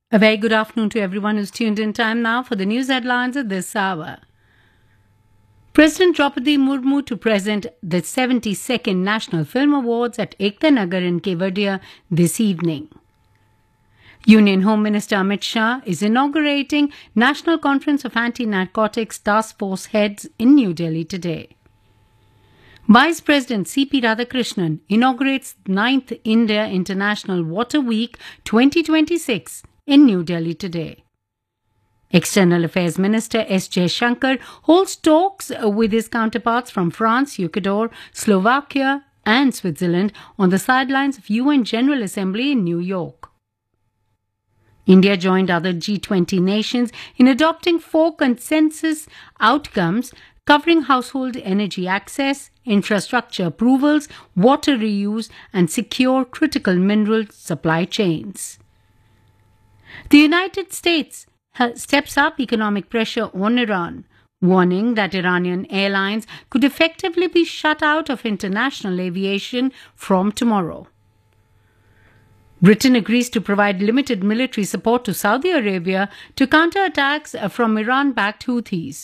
A very good afternoon to everyone who's tuned in. Time now for the news headlines at this hour. President Draupadi Murmu to present the 72nd National Film Awards at Ekta Nagar in Kevadia this evening. Union Home Minister Amit Shah is inaugurating National Conference of Anti-Narcotics Task Force Heads in New Delhi today. Vice President C.P. Radhakrishnan inaugurates 9th India International Water Week 2026 in New Delhi today. External Affairs Minister S. Jaishankar holds talks with his counterparts from France, Ecuador, Slovakia and Switzerland on the sidelines of UN General Assembly in New York. India joined other G20 nations in adopting 4 consensus outcomes covering household energy access, infrastructure approvals, water reuse and secure critical mineral supply chains. The United States steps up economic pressure on Iran, warning that Iranian airlines could effectively be shut out of international aviation from tomorrow. Britain agrees to provide limited military support to Saudi Arabia to counter attacks from Iran-backed Houthis.